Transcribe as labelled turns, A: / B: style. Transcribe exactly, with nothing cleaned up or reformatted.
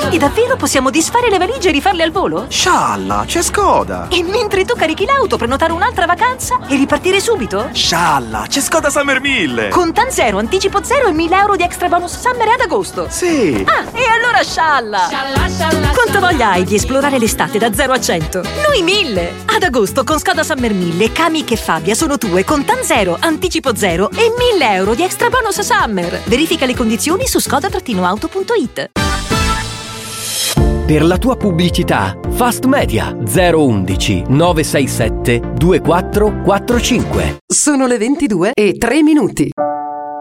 A: Quindi davvero possiamo disfare le valigie e rifarle al volo?
B: Scialla, c'è Skoda!
A: E mentre tu carichi l'auto, prenotare un'altra vacanza e ripartire subito?
B: Scialla, c'è Skoda Summer mille!
A: Con Tan Zero, anticipo zero e mille euro di extra bonus summer ad agosto.
B: Sì!
A: Ah, e allora scialla! Scialla, scialla! Quanto voglia hai di esplorare l'estate da zero a cento? Noi mille! Ad agosto con Skoda Summer mille, Kamiq e Fabia sono tue con Tan Zero, anticipo zero e mille euro di extra bonus summer. Verifica le condizioni su skoda auto punto it.
C: Per la tua pubblicità, Fast Media zero undici nove sei sette due quattro quattro cinque.
D: Sono le ventidue e tre minuti.